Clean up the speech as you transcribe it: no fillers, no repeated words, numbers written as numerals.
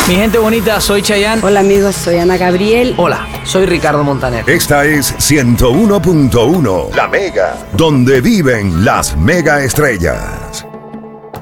Mi gente bonita, soy Chayanne. Hola amigos, soy Ana Gabriel. Hola, soy Ricardo Montaner. Esta es 101.1, La Mega, donde viven las mega estrellas.